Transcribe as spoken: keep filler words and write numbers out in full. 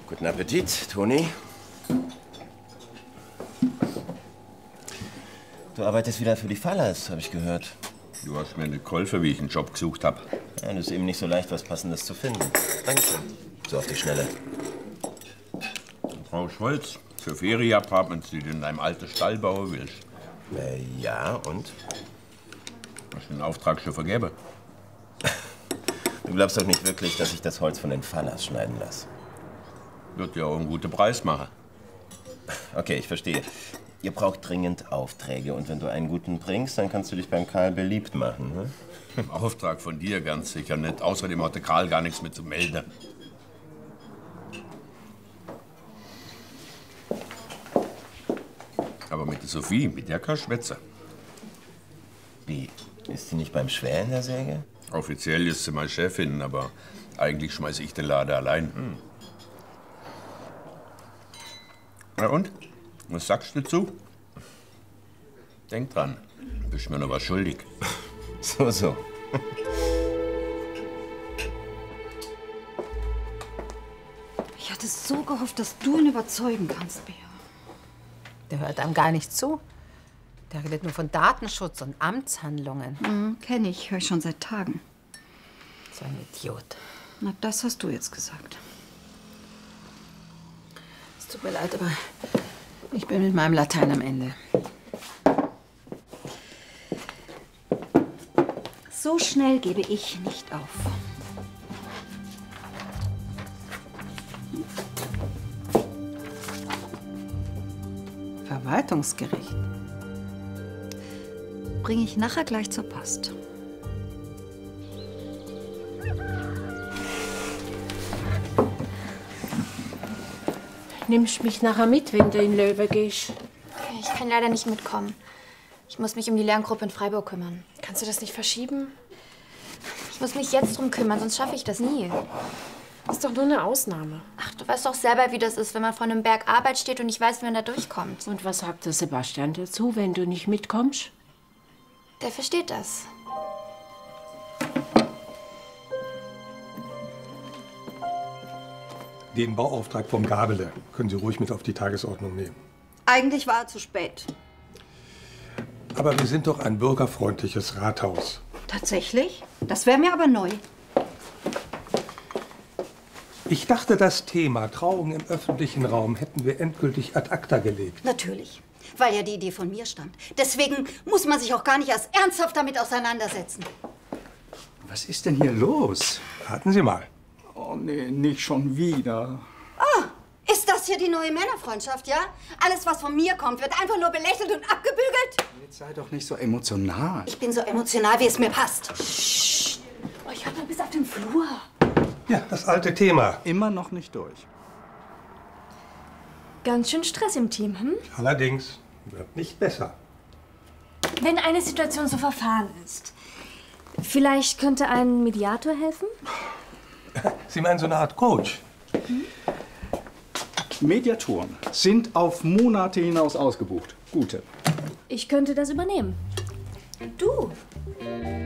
Guten Appetit, Toni. Du arbeitest wieder für die Fallers, habe ich gehört. Du hast mir nicht geholfen, wie ich einen Job gesucht habe. Ja, das ist eben nicht so leicht, was Passendes zu finden. Dankeschön. So auf die Schnelle. Frau Scholz, für Ferienapartments, die du in deinem alten Stall bauen willst. Äh, ja, und? Hast du den Auftrag schon vergeben? Du glaubst doch nicht wirklich, dass ich das Holz von den Fallers schneiden lasse. Wird ja auch einen guten Preis machen. Okay, ich verstehe. Ihr braucht dringend Aufträge. Und wenn du einen guten bringst, dann kannst du dich beim Karl beliebt machen. Ne? Im Auftrag von dir ganz sicher nicht. Außerdem hat der Karl gar nichts mehr zu melden. Aber mit der Sophie, mit der kann ich schwätzen. Wie? Ist sie nicht beim Schwer in der Säge? Offiziell ist sie meine Chefin, aber eigentlich schmeiße ich den Laden allein. Hm. Na und? Was sagst du dazu? Denk dran, du bist mir noch was schuldig. So, so. Ich hatte so gehofft, dass du ihn überzeugen kannst, Bea. Der hört einem gar nicht zu. Der redet nur von Datenschutz und Amtshandlungen. Mhm, kenn ich, höre ich schon seit Tagen. So ein Idiot. Na, das hast du jetzt gesagt. Es tut mir leid, aber ich bin mit meinem Latein am Ende. So schnell gebe ich nicht auf. Verwaltungsgericht. Bringe ich nachher gleich zur Post. Nimmst mich nachher mit, wenn du in Löwe gehst? Ich kann leider nicht mitkommen. Ich muss mich um die Lerngruppe in Freiburg kümmern. Kannst du das nicht verschieben? Ich muss mich jetzt drum kümmern, sonst schaffe ich das nie. Das ist doch nur eine Ausnahme. Ach, du weißt doch selber, wie das ist, wenn man vor einem Berg Arbeit steht und nicht weiß, wie man da durchkommt. Und was sagt der Sebastian dazu, wenn du nicht mitkommst? Der versteht das. Den Bauauftrag vom Gabele können Sie ruhig mit auf die Tagesordnung nehmen. Eigentlich war er zu spät. Aber wir sind doch ein bürgerfreundliches Rathaus. Tatsächlich? Das wäre mir aber neu. Ich dachte, das Thema Trauung im öffentlichen Raum hätten wir endgültig ad acta gelegt. Natürlich, weil ja die Idee von mir stammt. Deswegen muss man sich auch gar nicht erst ernsthaft damit auseinandersetzen. Was ist denn hier los? Raten Sie mal. Oh nee, nicht schon wieder. Ah, ist das hier die neue Männerfreundschaft, ja? Alles, was von mir kommt, wird einfach nur belächelt und abgebügelt? Jetzt sei doch nicht so emotional. Ich bin so emotional, wie es mir passt. Psst. Oh, ich hör mal bis auf den Flur. Ja, das alte Thema. Immer noch nicht durch. Ganz schön Stress im Team, hm? Allerdings wird nicht besser. Wenn eine Situation so verfahren ist, vielleicht könnte ein Mediator helfen? Sie meinen so eine Art Coach? Hm? Mediatoren sind auf Monate hinaus ausgebucht. Gute. Ich könnte das übernehmen. Du?